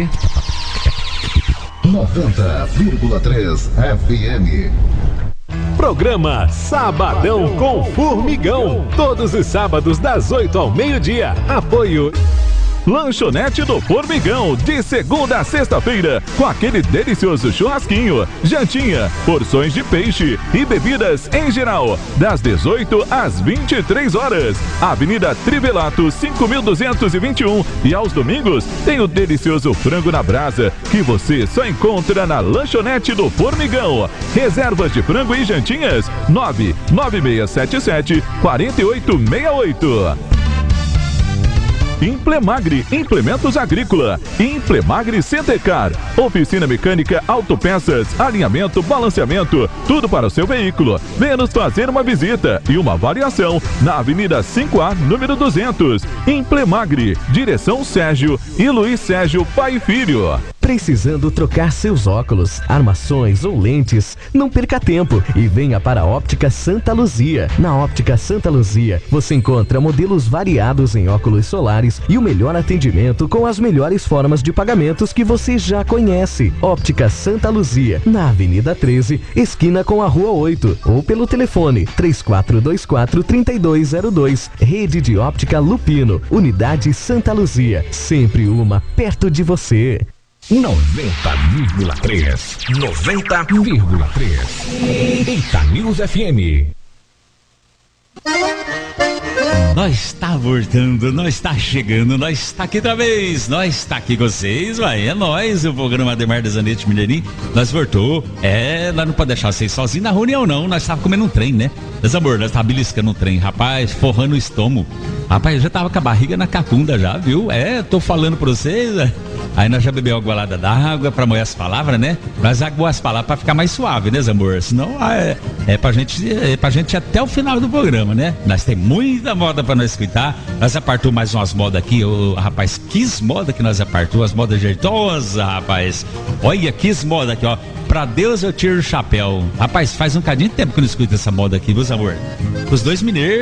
Cidade. 90,3 FM. Programa Sabadão com Formigão. Todos os sábados das 8 ao meio-dia. Apoio Lanchonete do Formigão, de segunda a sexta-feira, com aquele delicioso churrasquinho, jantinha, porções de peixe e bebidas em geral, das 18 às 23 horas. Avenida Trivelato, 5221. E aos domingos tem o delicioso frango na brasa, que você só encontra na Lanchonete do Formigão. Reservas de frango e jantinhas, 99677-4868. Implemagre, implementos agrícola. Implemagre Centecar, oficina mecânica, autopeças, alinhamento, balanceamento, tudo para o seu veículo. Venha nos fazer uma visita e uma avaliação na Avenida 5A, número 200. Implemagre, direção Sérgio e Luiz Sérgio Pai e Filho. Precisando trocar seus óculos, armações ou lentes? Não perca tempo e venha para a Óptica Santa Luzia. Na Óptica Santa Luzia, você encontra modelos variados em óculos solares e o melhor atendimento com as melhores formas de pagamentos que você já conhece. Óptica Santa Luzia, na Avenida 13, esquina com a Rua 8, ou pelo telefone 3424-3202. Rede de Óptica Lupino, Unidade Santa Luzia, sempre uma perto de você. 90,3. 90,3. Eita News FM. Nós está voltando, nós está chegando, nós está aqui outra vez, nós está aqui com vocês, vai, é nós, o programa Ademar da Zanetti Mineirinho, nós voltou, nós não podemos deixar vocês sozinhos na reunião não, nós estávamos comendo um trem, né? Mas amor, nós estávamos beliscando um trem, rapaz, forrando o estômago, rapaz, eu já tava com a barriga na cacunda já, viu? Tô falando pra vocês, aí nós já bebemos uma golada d'água pra moer as palavras, né? Nós aguamos as palavras pra ficar mais suave, né, amor? Senão é pra gente até o final do programa, né? Nós tem muita moda pra nós escutar. Nós apartou mais umas modas aqui, rapaz, que moda que nós apartou, as modas jeitosas, rapaz. Olha, que moda aqui, ó. Pra Deus eu tiro o chapéu. Rapaz, faz um cadinho de tempo que eu não escuto essa moda aqui, viu, amor? Os dois mineiros